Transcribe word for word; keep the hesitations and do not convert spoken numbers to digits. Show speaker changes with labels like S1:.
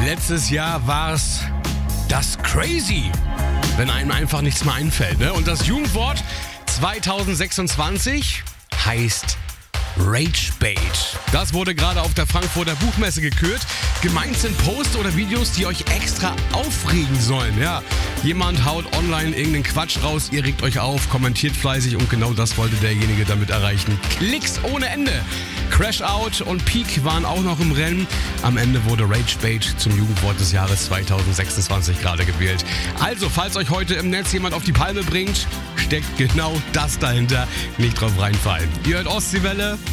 S1: letztes Jahr war's das Crazy, wenn einem einfach nichts mehr einfällt. Ne? Und das Jugendwort zwanzig sechsundzwanzig heißt Ragebait. Das wurde gerade auf der Frankfurter Buchmesse gekürt. Gemeint sind Posts oder Videos, die euch extra aufregen sollen. Ja, jemand haut online irgendeinen Quatsch raus, ihr regt euch auf, kommentiert fleißig und genau das wollte derjenige damit erreichen. Klicks ohne Ende. Crash Out und Peak waren auch noch im Rennen. Am Ende wurde Ragebait zum Jugendwort des Jahres zwanzig sechsundzwanzig gerade gewählt. Also, falls euch heute im Netz jemand auf die Palme bringt, steckt genau das dahinter. Nicht drauf reinfallen. Ihr hört Ostseewelle.